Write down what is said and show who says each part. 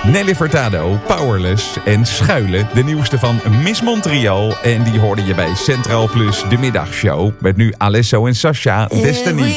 Speaker 1: Nelly Furtado, Powerless en Schuilen. De nieuwste van Miss Montreal. En die hoorde je bij Centraal Plus, de middagshow. Met nu Alesso en Sasha, Destiny.